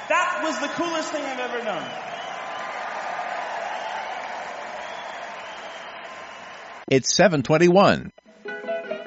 That was the coolest thing I've ever known. It's 7:21.